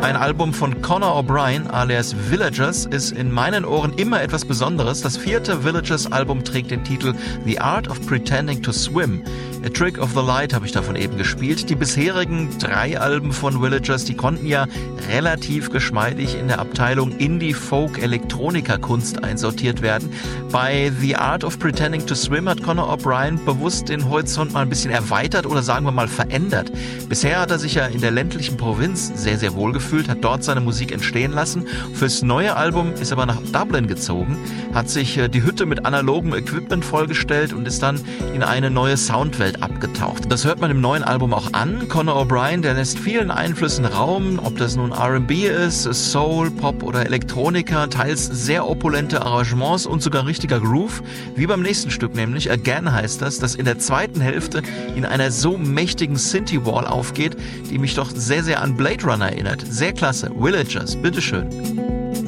Ein Album von Conor O'Brien alias Villagers ist in meinen Ohren immer etwas Besonderes. Das 4. Villagers-Album trägt den Titel The Art of Pretending to Swim. A Trick of the Light habe ich davon eben gespielt. Die bisherigen 3 Alben von Villagers, die konnten ja relativ geschmeidig in der Abteilung Indie-Folk-Elektronika-Kunst einsortiert werden. Bei The Art of Pretending to Swim hat Conor O'Brien bewusst den Horizont mal ein bisschen erweitert oder sagen wir mal verändert. Bisher hat er sich ja in der ländlichen Provinz sehr, sehr wohl gefühlt, hat dort seine Musik entstehen lassen. Fürs neue Album ist er aber nach Dublin gezogen, hat sich die Hütte mit analogem Equipment vollgestellt und ist dann in eine neue Soundwelt abgetaucht. Das hört man im neuen Album auch an. Conor O'Brien, der lässt vielen Einflüssen Raum, ob das nun R&B ist, Soul, Pop oder Elektronika, teils sehr opulente Arrangements und sogar richtiger Groove, wie beim nächsten Stück nämlich, Again heißt das in der zweiten Hälfte in einer so mächtigen Synthie-Wall aufgeht, die mich doch sehr, sehr an Blade Runner erinnert. Sehr klasse. Villagers, bitteschön.